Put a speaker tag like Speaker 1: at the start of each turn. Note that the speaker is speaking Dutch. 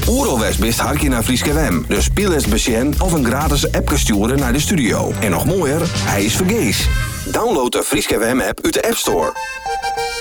Speaker 1: Oeralwest best harkje naar Frieske Wem. Dus speel eens besjen of een gratis appje sturen naar de studio. En nog mooier, hij is vergees. Download de Frieske Wem app uit de App Store.